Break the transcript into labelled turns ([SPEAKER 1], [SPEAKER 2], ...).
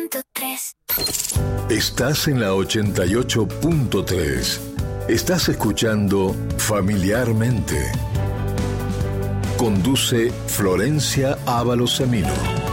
[SPEAKER 1] 88.3.
[SPEAKER 2] Estás en la 88.3. Estás escuchando Familiarmente. Conduce Florencia Ábalos Semino.